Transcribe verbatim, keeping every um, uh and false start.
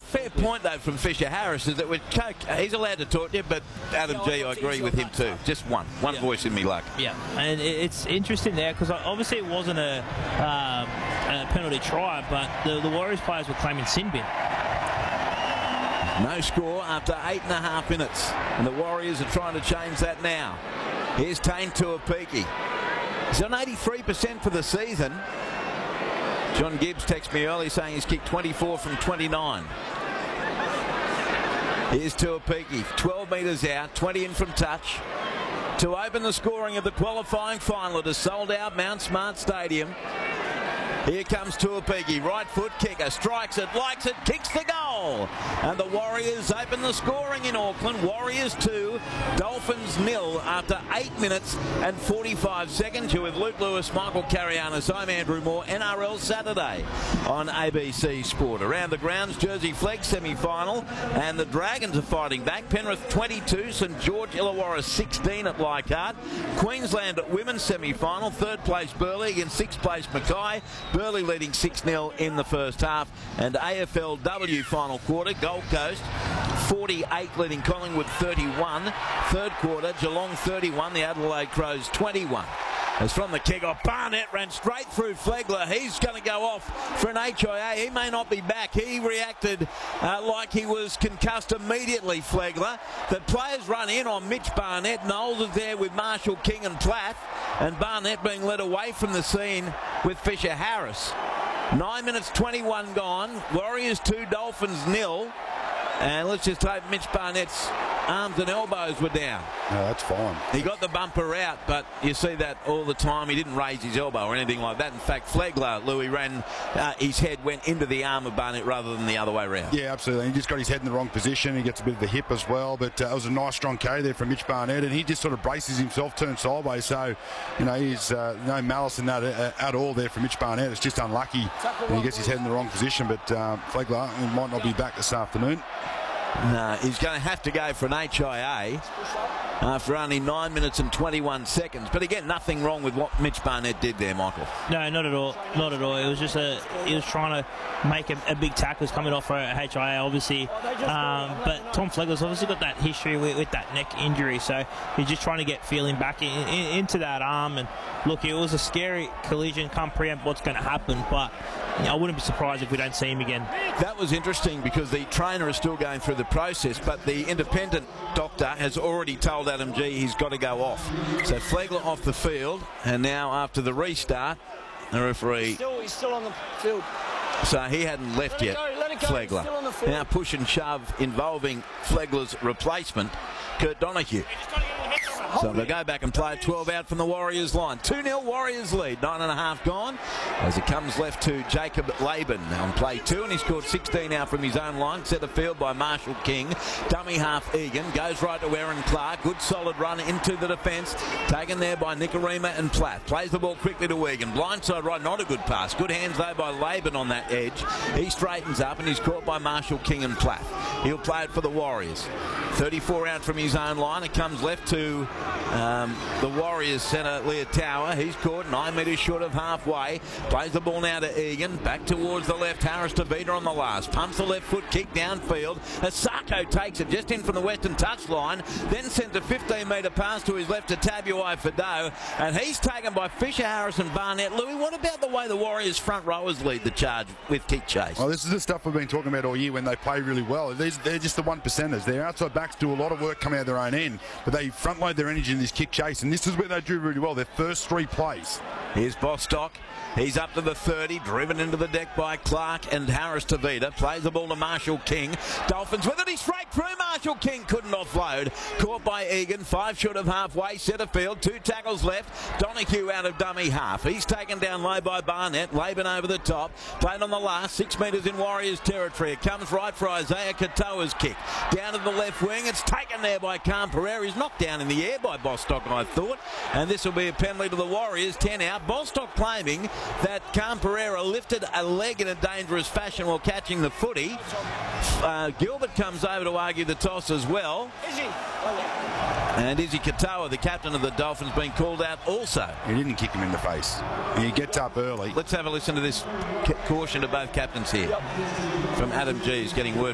fair point, though, from Fisher Harris is that we're, he's allowed to talk to you, but Adam G, I agree with him too. Just one. One yeah. voice in me luck. Yeah, and it's interesting there because obviously it wasn't a, um, a penalty try, but the, the Warriors players were claiming sin bin. No score after eight and a half minutes, and the Warriors are trying to change that now. Here's Tane Tuapiki. He's on eighty-three percent for the season. John Gibbs texted me early saying he's kicked twenty-four from twenty-nine. Here's Tuapiki, twelve metres out, twenty in from touch. To open the scoring of the qualifying final at a sold-out Mount Smart Stadium. Here comes Tuapiki, right foot kicker, strikes it, likes it, kicks the goal. And the Warriors open the scoring in Auckland. Warriors two, Dolphins nil after eight minutes and forty-five seconds. You're with Luke Lewis, Michael Carianis. I'm Andrew Moore. N R L Saturday on A B C Sport. Around the grounds, Jersey Flegg semi-final, and the Dragons are fighting back. Penrith twenty-two, St George Illawarra sixteen at Leichhardt. Queensland at women's semi-final, third place Burleigh against sixth place Mackay. Burleigh leading six nil in the first half. And A F L W final quarter, Gold Coast forty-eight leading Collingwood thirty-one. Third quarter, Geelong thirty-one, the Adelaide Crows twenty-one. As from the kick-off, Barnett ran straight through Flegler. He's going to go off for an H I A. He may not be back. He reacted uh, like he was concussed immediately, Flegler. The players run in on Mitch Barnett. Knowles is there with Marshall, King and Platt. And Barnett being led away from the scene with Fisher Harris. nine minutes twenty-one gone. Warriors two, Dolphins nil. And let's just hope Mitch Barnett's arms and elbows were down. No, that's fine. He got the bumper out, but you see that all the time. He didn't raise his elbow or anything like that. In fact, Flegler, Louis, ran, uh, his head went into the arm of Barnett rather than the other way around. Yeah, absolutely. He just got his head in the wrong position. He gets a bit of the hip as well, but uh, it was a nice, strong carry there from Mitch Barnett, and he just sort of braces himself, turns sideways. So, you know, he's uh, no malice in that uh, at all there from Mitch Barnett. It's just unlucky when he gets his head in the wrong position, but uh, Flegler might not be back this afternoon. No, he's going to have to go for an H I A after only nine minutes and twenty-one seconds. But again, nothing wrong with what Mitch Barnett did there, Michael. No, not at all. Not at all. It was just a, he was trying to make a, a big tackle. Was coming off for a H I A, obviously. Um, but Tom Flegler's obviously got that history with, with that neck injury, so he's just trying to get feeling back in, in, into that arm. And look, it was a scary collision. Can't preempt what's going to happen, but you know, I wouldn't be surprised if we don't see him again. That was interesting because the trainer is still going through the process, but the independent doctor has already told Adam G he's got to go off. So Flegler off the field, and now after the restart, the referee... He's still, he's still on the field. So he hadn't left yet, Flegler. Now push and shove involving Flegler's replacement, Kurt Donahue. So they'll go back and play twelve out from the Warriors line. two nil Warriors lead, nine and a half gone. As it comes left to Jacob Laban on play two, and he scored sixteen out from his own line. Set of field by Marshall King. Dummy half Egan. Goes right to Aaron Clark. Good solid run into the defence. Taken there by Nikorima and Platt. Plays the ball quickly to Egan. Blindside right, not a good pass. Good hands though by Laban on that edge. He straightens up and he's caught by Marshall King and Platt. He'll play it for the Warriors. thirty-four out from his own line. It comes left to Um, the Warriors centre, Leah Tower. He's caught nine metres short of halfway. Plays the ball now to Egan. Back towards the left. Harris to Vita on the last. Pumps the left foot kick downfield. Asako takes it just in from the western touchline. Then sends a fifteen metre pass to his left to Tabuai Fado. And he's taken by Fisher, Harris and Barnett. Louis, what about the way the Warriors front rowers lead the charge with kick chase? Well, this is the stuff we've been talking about all year when they play really well. These, they're just the one percenters. Their outside backs do a lot of work coming out of their own end, but they front load their energy in this kick chase, and this is where they do really well, their first three plays. Here's Bostock. He's up to the thirty, driven into the deck by Clark and Harris to Vita. Plays the ball to Marshall King. Dolphins with it. He's straight through. Marshall King couldn't offload. Caught by Egan. Five short of halfway. Centre field. Two tackles left. Donahue out of dummy half. He's taken down low by Barnett. Laban over the top. Played on the last. Six metres in Warriors territory. It comes right for Isaiah Katoa's kick. Down to the left wing. It's taken there by Cam Pereira. He's knocked down in the air by Bostock, I thought. And this will be a penalty to the Warriors. ten out. Bostock claiming that Cam Pereira lifted a leg in a dangerous fashion while catching the footy. Uh, Gilbert comes over to argue the toss as well. And Izzy Katoa, the captain of the Dolphins, being called out also. He didn't kick him in the face. He gets up early. Let's have a listen to this caution to both captains here. From Adam G, is getting word